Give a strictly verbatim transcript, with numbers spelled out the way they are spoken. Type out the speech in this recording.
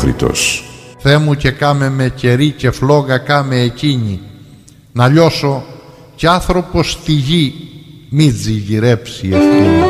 Νεόκριτος. Θεέ μου και κάμε με κερί και φλόγα κάμε εκείνη, να λιώσω κι άνθρωπος στη γη μη τζιγυρέψει ευθύνη.